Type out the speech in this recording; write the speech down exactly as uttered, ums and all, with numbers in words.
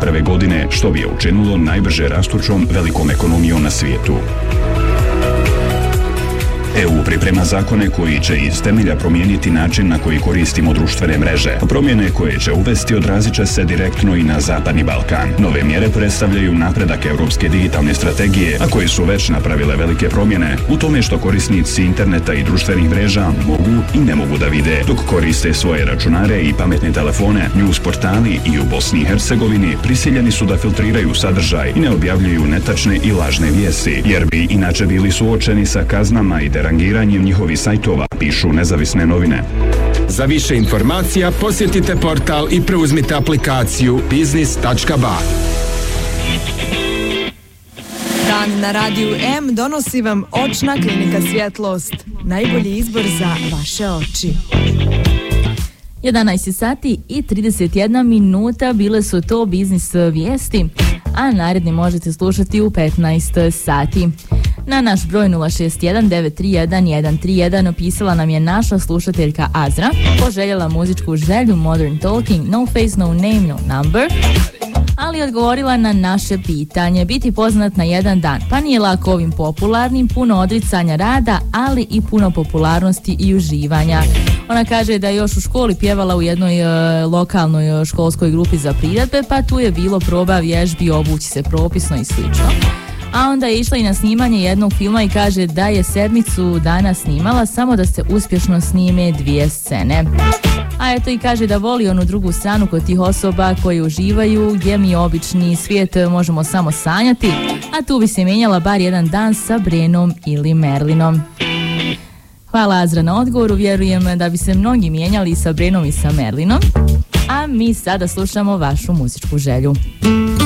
prve godine, što bi je učinilo najbrže rastućom velikom ekonomijom na svijetu. E U priprema zakone koji će iz temelja promijeniti način na koji koristimo društvene mreže. Promjene koje će uvesti odrazit će se direktno i na Zapadni Balkan. Nove mjere predstavljaju napredak europske digitalne strategije, a koje su već napravile velike promjene u tome što korisnici interneta i društvenih mreža mogu i ne mogu da vide, dok koriste svoje računare i pametne telefone. News portali i u Bosni i Hercegovini prisiljeni su da filtriraju sadržaj i ne objavljuju netačne i lažne vijesti, jer bi inače bili suočeni sa kaznama i rangiranjem njihovih sajtova, pišu nezavisne novine. Za više informacija posjetite portal i preuzmite aplikaciju biznis tačka ba. Dan na Radiju M donosi vam Očna klinika Svjetlost. Najbolji izbor za vaše oči. jedanaest sati i trideset jedna minuta bile su to biznis vijesti, a naredni možete slušati u petnaest sati. Na naš broj nula šest jedan devet tri jedan jedan tri jedan opisala nam je naša slušateljka Azra, poželjela muzičku želju Modern Talking, No Face, No Name, No Number, ali odgovorila na naše pitanje. Biti poznat na jedan dan, pa nije lako ovim popularnim, puno odricanja rada, ali i puno popularnosti i uživanja. Ona kaže da je još u školi pjevala u jednoj e, lokalnoj školskoj grupi za priredbe, pa tu je bilo proba vježbi, obući se propisno i slično. A onda je išla i na snimanje jednog filma i kaže da je sedmicu dana snimala samo da se uspješno snime dvije scene. A eto i kaže da voli onu drugu stranu kod tih osoba koje uživaju, gdje mi obični svijet možemo samo sanjati, a tu bi se mijenjala bar jedan dan sa Brenom ili Merlinom. Hvala Azra na odgovoru, vjerujem da bi se mnogi mijenjali sa Brenom i sa Merlinom, a mi sada slušamo vašu muzičku želju.